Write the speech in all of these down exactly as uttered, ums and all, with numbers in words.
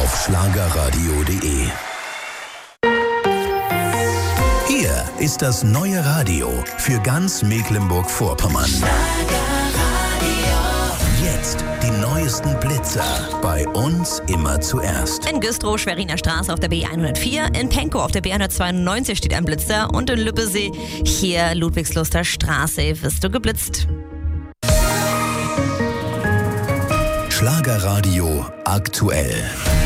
auf schlagerradio punkt de. Hier ist das neue Radio für ganz Mecklenburg-Vorpommern. Jetzt die neuesten Blitzer. Bei uns immer zuerst. In Güstrow, Schweriner Straße auf der B hundertvier, in Pankow auf der B hundertzweiundneunzig steht ein Blitzer und in Lübbesee, hier Ludwigsluster Straße, wirst du geblitzt. Schlagerradio aktuell.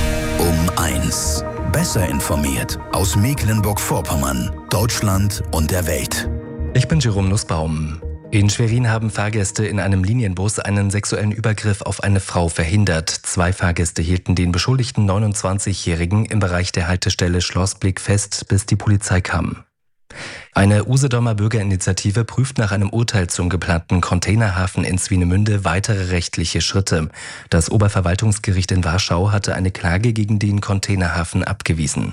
Um eins. Besser informiert aus Mecklenburg-Vorpommern, Deutschland und der Welt. Ich bin Jerome Nussbaum. In Schwerin haben Fahrgäste in einem Linienbus einen sexuellen Übergriff auf eine Frau verhindert. Zwei Fahrgäste hielten den beschuldigten neunundzwanzigjährigen im Bereich der Haltestelle Schlossblick fest, bis die Polizei kam. Eine Usedomer Bürgerinitiative prüft nach einem Urteil zum geplanten Containerhafen in Swinemünde weitere rechtliche Schritte. Das Oberverwaltungsgericht in Warschau hatte eine Klage gegen den Containerhafen abgewiesen.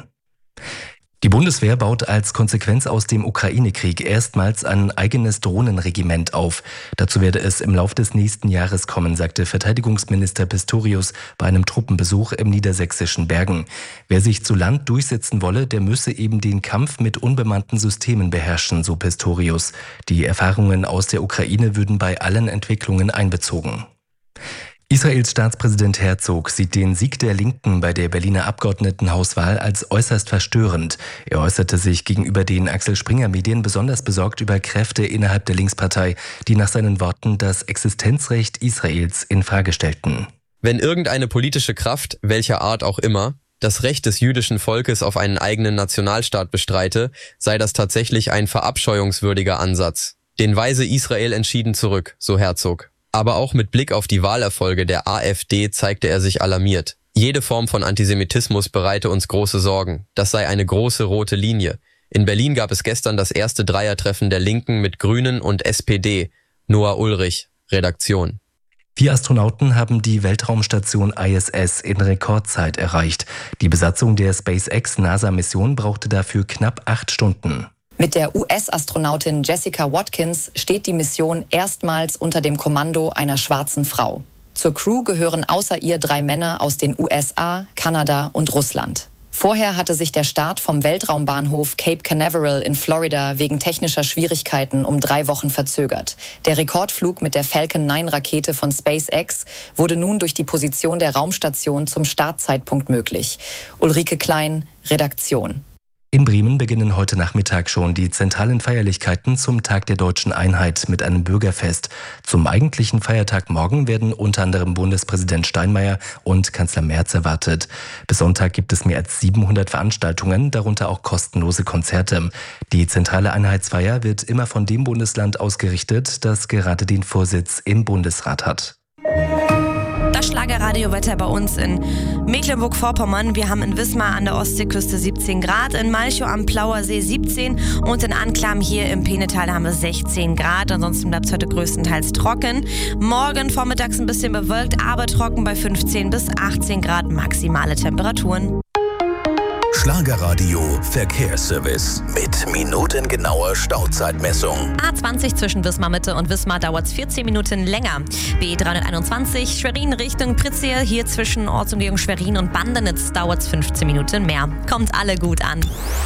Die Bundeswehr baut als Konsequenz aus dem Ukraine-Krieg erstmals ein eigenes Drohnenregiment auf. Dazu werde es im Lauf des nächsten Jahres kommen, sagte Verteidigungsminister Pistorius bei einem Truppenbesuch im niedersächsischen Bergen. Wer sich zu Land durchsetzen wolle, der müsse eben den Kampf mit unbemannten Systemen beherrschen, so Pistorius. Die Erfahrungen aus der Ukraine würden bei allen Entwicklungen einbezogen. Israels Staatspräsident Herzog sieht den Sieg der Linken bei der Berliner Abgeordnetenhauswahl als äußerst verstörend. Er äußerte sich gegenüber den Axel Springer Medien besonders besorgt über Kräfte innerhalb der Linkspartei, die nach seinen Worten das Existenzrecht Israels in Frage stellten. Wenn irgendeine politische Kraft, welcher Art auch immer, das Recht des jüdischen Volkes auf einen eigenen Nationalstaat bestreite, sei das tatsächlich ein verabscheuungswürdiger Ansatz. Den weise Israel entschieden zurück, so Herzog. Aber auch mit Blick auf die Wahlerfolge der AfD zeigte er sich alarmiert. Jede Form von Antisemitismus bereite uns große Sorgen. Das sei eine große rote Linie. In Berlin gab es gestern das erste Dreiertreffen der Linken mit Grünen und S P D. Noah Ulrich, Redaktion. Vier Astronauten haben die Weltraumstation I S S in Rekordzeit erreicht. Die Besatzung der SpaceX-NASA-Mission brauchte dafür knapp acht Stunden. Mit der U S-Astronautin Jessica Watkins steht die Mission erstmals unter dem Kommando einer schwarzen Frau. Zur Crew gehören außer ihr drei Männer aus den U S A, Kanada und Russland. Vorher hatte sich der Start vom Weltraumbahnhof Cape Canaveral in Florida wegen technischer Schwierigkeiten um drei Wochen verzögert. Der Rekordflug mit der Falcon neun Rakete von SpaceX wurde nun durch die Position der Raumstation zum Startzeitpunkt möglich. Ulrike Klein, Redaktion. In Bremen beginnen heute Nachmittag schon die zentralen Feierlichkeiten zum Tag der Deutschen Einheit mit einem Bürgerfest. Zum eigentlichen Feiertag morgen werden unter anderem Bundespräsident Steinmeier und Kanzler Merz erwartet. Bis Sonntag gibt es mehr als siebenhundert Veranstaltungen, darunter auch kostenlose Konzerte. Die zentrale Einheitsfeier wird immer von dem Bundesland ausgerichtet, das gerade den Vorsitz im Bundesrat hat. Das Schlagerradiowetter bei uns in Mecklenburg-Vorpommern. Wir haben in Wismar an der Ostseeküste siebzehn Grad, in Malchow am Plauersee siebzehn und in Anklam hier im Peenetal haben wir sechzehn Grad. Ansonsten bleibt es heute größtenteils trocken. Morgen vormittags ein bisschen bewölkt, aber trocken bei fünfzehn bis achtzehn Grad maximale Temperaturen. Schlagerradio Verkehrsservice mit minutengenauer Stauzeitmessung. A zwanzig zwischen Wismar Mitte und Wismar dauert es vierzehn Minuten länger. B dreihunderteinundzwanzig Schwerin Richtung Pritzia, hier zwischen Ortsumgehung Schwerin und Bandenitz dauert es fünfzehn Minuten mehr. Kommt alle gut an.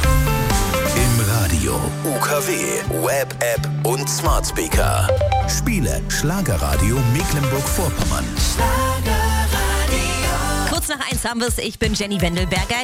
Im Radio, U K W, Web-App und Smart Speaker. Spiele Schlagerradio Mecklenburg-Vorpommern. Kurz nach eins haben wir es. Ich bin Jenny Wendelberger.